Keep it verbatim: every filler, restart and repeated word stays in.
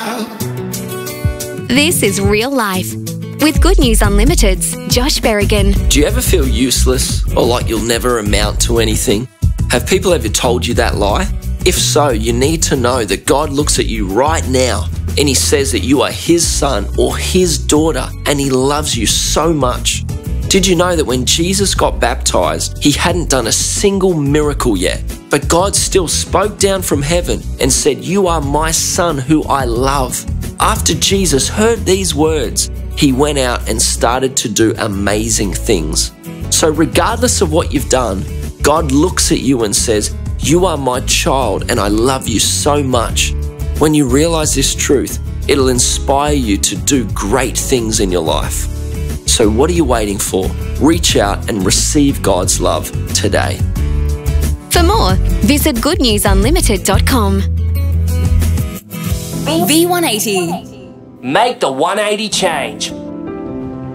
child. This is Real Life with Good News Unlimited's Josh Berrigan. Do you ever feel useless or like you'll never amount to anything? Have people ever told you that lie? If so, you need to know that God looks at you right now and He says that you are His son or His daughter and He loves you so much. Did you know that when Jesus got baptized, He hadn't done a single miracle yet, but God still spoke down from heaven and said, "You are my son who I love." After Jesus heard these words, He went out and started to do amazing things. So regardless of what you've done, God looks at you and says, "You are my child and I love you so much." When you realize this truth, it'll inspire you to do great things in your life. So what are you waiting for? Reach out and receive God's love today. For more, visit good news unlimited dot com. V one eighty. Make the one eighty change.